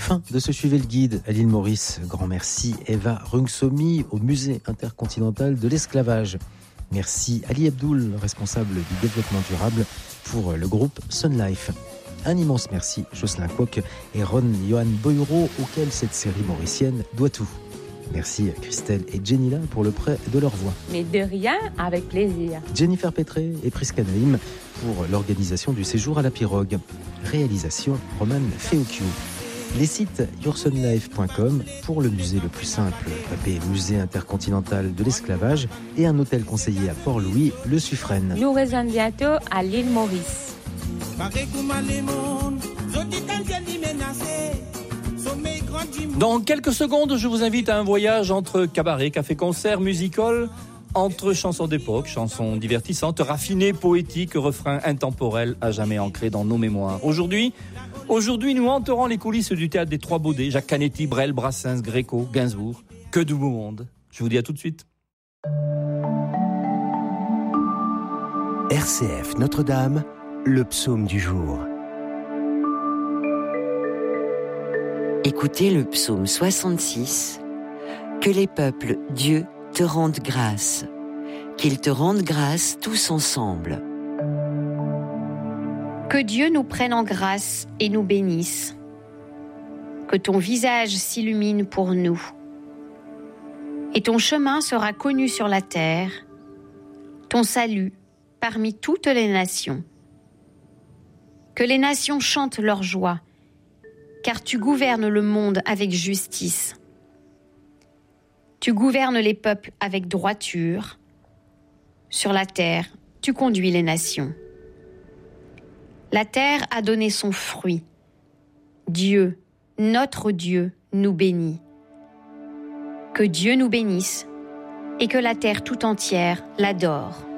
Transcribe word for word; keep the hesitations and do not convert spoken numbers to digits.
Fin de ce Suivez le Guide à l'île Maurice. Grand merci Eva Rungsomi au Musée intercontinental de l'esclavage. Merci Ali Abdoul, responsable du développement durable pour le groupe Sun Life. Un immense merci Jocelyn Coq et Ron Johan Boyro, auquel cette série mauricienne doit tout. Merci Christelle et Jenny pour le prêt de leur voix. Mais de rien, avec plaisir. Jennifer Petré et Prisca Naïm pour l'organisation du séjour à la pirogue. Réalisation Roman Feocchio. Les sites your sun life point com pour le musée le plus simple, tapez Musée intercontinental de l'esclavage, et un hôtel conseillé à Port-Louis, le Suffren. Nous rejoignons bientôt à l'île Maurice. Dans quelques secondes, je vous invite à un voyage entre cabaret, café-concert, music-hall, entre chansons d'époque, chansons divertissantes, raffinées, poétiques, refrains intemporels à jamais ancrés dans nos mémoires. Aujourd'hui, aujourd'hui, nous hanterons les coulisses du théâtre des Trois Baudets, Jacques Canetti, Brel, Brassens, Gréco, Gainsbourg. Que de beau monde. Je vous dis à tout de suite. R C F Notre-Dame, le psaume du jour. Écoutez le psaume soixante-six. Que les peuples, Dieu, te rendent grâce. Qu'ils te rendent grâce tous ensemble. Que Dieu nous prenne en grâce et nous bénisse. Que ton visage s'illumine pour nous. Et ton chemin sera connu sur la terre, ton salut parmi toutes les nations. Que les nations chantent leur joie, car tu gouvernes le monde avec justice. Tu gouvernes les peuples avec droiture. Sur la terre, tu conduis les nations. La terre a donné son fruit. Dieu, notre Dieu, nous bénit. Que Dieu nous bénisse et que la terre tout entière l'adore.